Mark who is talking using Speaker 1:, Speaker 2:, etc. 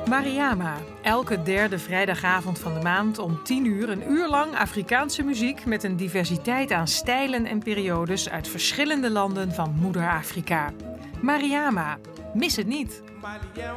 Speaker 1: Mariama. Elke derde vrijdagavond van de maand om 10:00 een uur lang Afrikaanse muziek met een diversiteit aan stijlen en periodes uit verschillende landen van Moeder Afrika. Mariama. Mis het niet.